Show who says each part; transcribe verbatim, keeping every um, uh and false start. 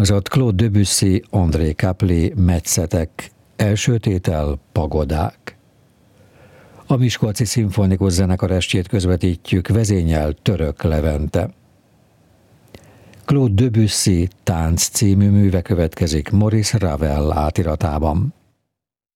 Speaker 1: Elhangzott Claude Debussy, André Capli, Metszetek, első tétel Pagodák. A Miskolci Szimfonikus Zenekar estjét közvetítjük, vezényel Török Levente. Claude Debussy Tánc című műve következik Maurice Ravel átiratában.